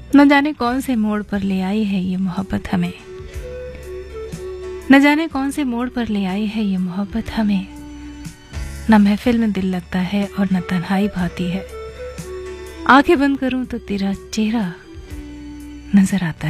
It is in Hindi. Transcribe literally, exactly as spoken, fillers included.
न जाने कौन से मोड़ पर ले आई है ये मोहब्बत हमें, न जाने कौन से मोड़ पर ले आई है ये मोहब्बत हमें। न महफिल में दिल लगता है और न तन्हाई भाती है। आंखें बंद करूं तो तेरा चेहरा नजर आता है।